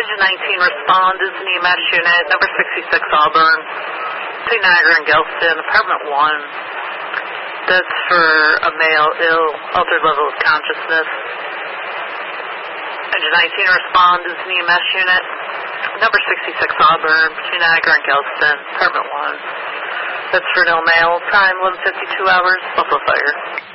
Engine 19 respond is an EMS unit, number 66 Auburn, between Niagara and Gelston, apartment 1. That's for a male ill, altered level of consciousness. Engine 19 respond is an EMS unit, number 66 Auburn, between Niagara and Gelston, apartment 1. That's for an ill male, time 11:52 hours, Buffalo Fire.